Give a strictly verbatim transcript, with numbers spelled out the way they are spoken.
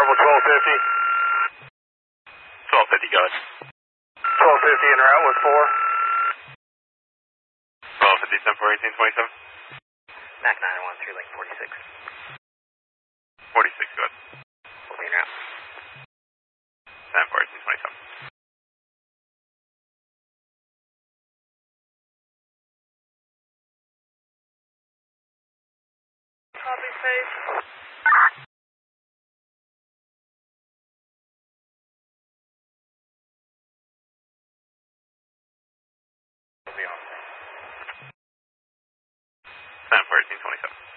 Level twelve fifty. twelve fifty, go ahead. twelve fifty en route with four. twelve fifty, seven four eighteen twenty-seven. Mac nine one three, link forty-six. forty-six, go ahead. We'll be en route. seven four eighteen twenty-seven. Copy, space. seven four eighteen twenty-seven.